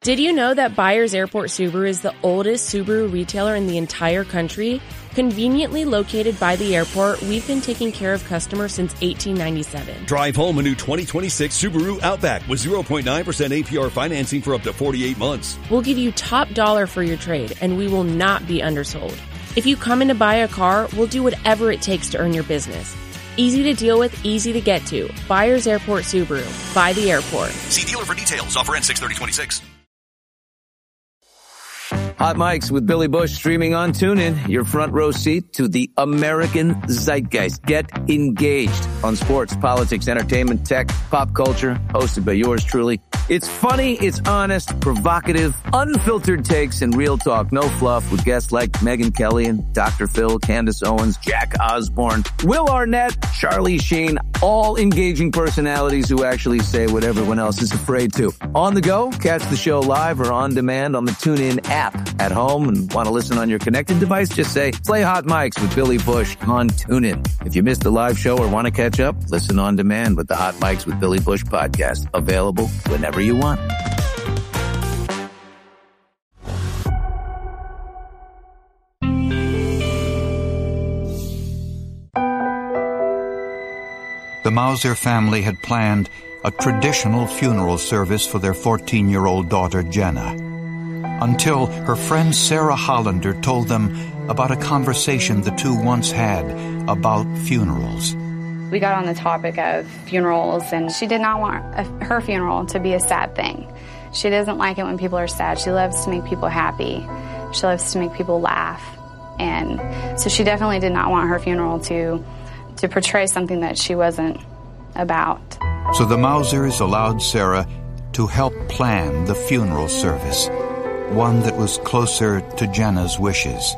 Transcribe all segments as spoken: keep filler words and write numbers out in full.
Did you know that Byers Airport Subaru is the oldest Subaru retailer in the entire country? Conveniently located by the airport, we've been taking care of customers since eighteen ninety-seven. Drive home a new twenty twenty-six Subaru Outback with zero point nine percent A P R financing for up to forty-eight months. We'll give you top dollar for your trade, and we will not be undersold. If you come in to buy a car, we'll do whatever it takes to earn your business. Easy to deal with, easy to get to. Byers Airport Subaru. By the airport. See dealer for details. Offer ends six thirty twenty-six. Hot Mics with Billy Bush streaming on TuneIn. Your front row seat to the American zeitgeist. Get engaged on sports, politics, entertainment, tech, pop culture. Hosted by yours truly. It's funny, it's honest, provocative, unfiltered takes, and real talk. No fluff with guests like Megyn Kelly and Doctor Phil, Candace Owens, Jack Osborne, Will Arnett, Charlie Sheen. All engaging personalities who actually say what everyone else is afraid to. On the go, catch the show live or on demand on the TuneIn app. At home and want to listen on your connected device, just say, play Hot Mics with Billy Bush on TuneIn. If you missed the live show or want to catch up, listen on demand with the Hot Mics with Billy Bush podcast. Available whenever you want. The Mauser family had planned a traditional funeral service for their fourteen-year-old daughter, Jenna, until her friend Sarah Hollander told them about a conversation the two once had about funerals. We got on the topic of funerals, and she did not want a, her funeral to be a sad thing. She doesn't like it when people are sad. She loves to make people happy. She loves to make people laugh. And so she definitely did not want her funeral to, to portray something that she wasn't about. So the Mausers allowed Sarah to help plan the funeral service, one that was closer to Jenna's wishes.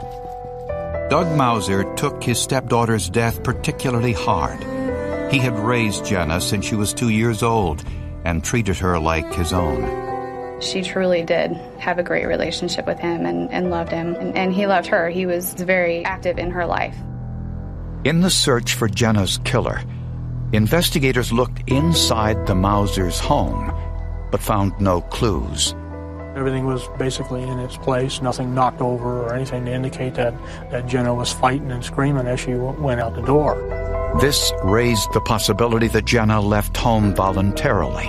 Doug Mauser took his stepdaughter's death particularly hard. He had raised Jenna since she was two years old and treated her like his own. She truly did have a great relationship with him and, and loved him, and, and he loved her. He was very active in her life. In the search for Jenna's killer, investigators looked inside the Mausers' home, but found no clues. Everything was basically in its place, nothing knocked over or anything to indicate that, that Jenna was fighting and screaming as she w- went out the door. This raised the possibility that Jenna left home voluntarily.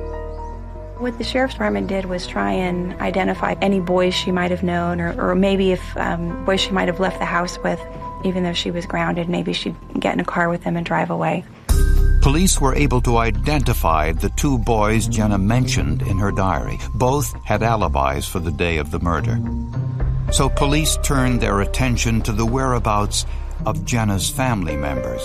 What the sheriff's department did was try and identify any boys she might have known, or, or maybe if um, boys she might have left the house with, even though she was grounded, maybe she'd get in a car with them and drive away. Police were able to identify the two boys Jenna mentioned in her diary. Both had alibis for the day of the murder. So police turned their attention to the whereabouts of Jenna's family members.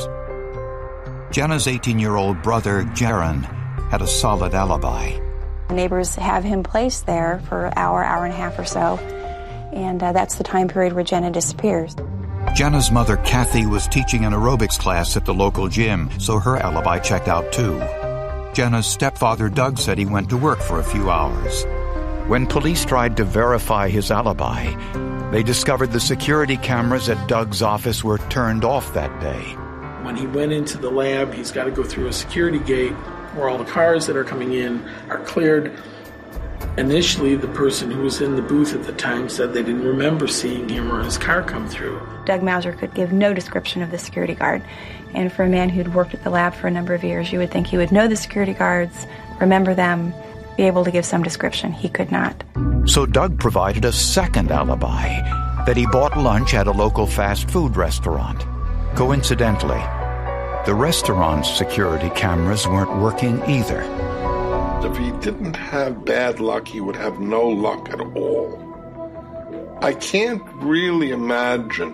Jenna's eighteen-year-old brother, Jaron, had a solid alibi. Neighbors have him placed there for an hour, hour and a half or so, and uh, that's the time period where Jenna disappears. Jenna's mother, Kathy, was teaching an aerobics class at the local gym, so her alibi checked out too. Jenna's stepfather, Doug, said he went to work for a few hours. When police tried to verify his alibi, they discovered the security cameras at Doug's office were turned off that day. When he went into the lab, he's got to go through a security gate where all the cars that are coming in are cleared. Initially, the person who was in the booth at the time said they didn't remember seeing him or his car come through. Doug Mauser could give no description of the security guard. And for a man who'd worked at the lab for a number of years, you would think he would know the security guards, remember them, be able to give some description. He could not. So Doug provided a second alibi, that he bought lunch at a local fast food restaurant. Coincidentally, the restaurant's security cameras weren't working either. If he didn't have bad luck, he would have no luck at all. I can't really imagine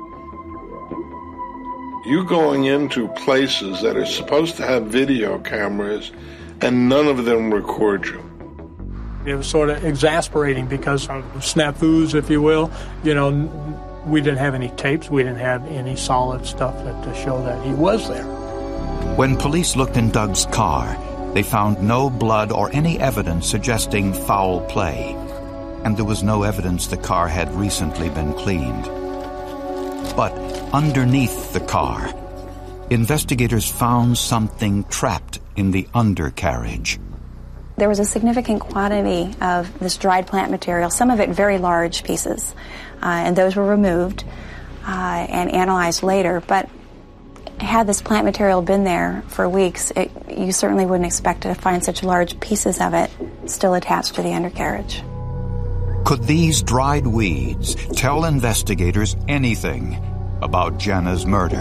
you going into places that are supposed to have video cameras and none of them record you. It was sort of exasperating because of snafus, if you will. You know, we didn't have any tapes. We didn't have any solid stuff that, to show that he was there. When police looked in Doug's car, they found no blood or any evidence suggesting foul play, and there was no evidence the car had recently been cleaned. But underneath the car, investigators found something trapped in the undercarriage. There was a significant quantity of this dried plant material, some of it very large pieces, uh, and those were removed uh, and analyzed later. But had this plant material been there for weeks, it, you certainly wouldn't expect to find such large pieces of it still attached to the undercarriage. Could these dried weeds tell investigators anything about Jenna's murder?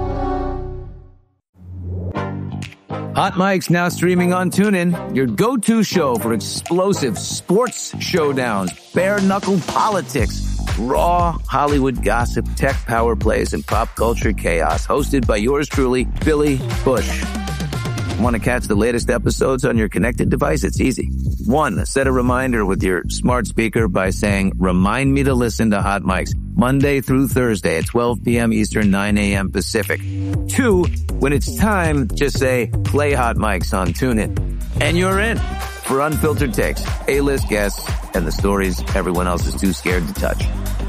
Hot Mike's now streaming on TuneIn, your go-to show for explosive sports showdowns, bare-knuckle politics, raw Hollywood gossip, tech power plays, and pop culture chaos. Hosted by yours truly, Billy Bush. Want to catch the latest episodes on your connected device? It's easy. One, set a reminder with your smart speaker by saying, "Remind me to listen to Hot Mike's Monday through Thursday at twelve p.m. Eastern, nine a.m. Pacific." Two, when it's time, just say, "Play Hot Mike's" on TuneIn. And you're in for unfiltered takes, A-list guests, and the stories everyone else is too scared to touch.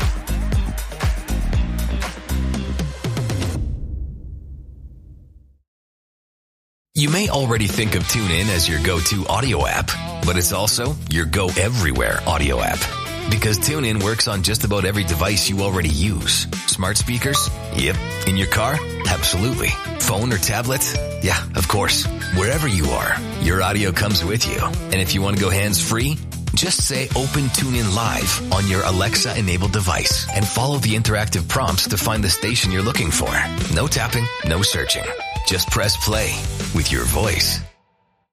You may already think of TuneIn as your go-to audio app, but it's also your go-everywhere audio app. Because TuneIn works on just about every device you already use. Smart speakers? Yep. In your car? Absolutely. Phone or tablet? Yeah, of course. Wherever you are, your audio comes with you. And if you want to go hands-free, just say "Open TuneIn Live" on your Alexa-enabled device and follow the interactive prompts to find the station you're looking for. No tapping, no searching. Just press play with your voice.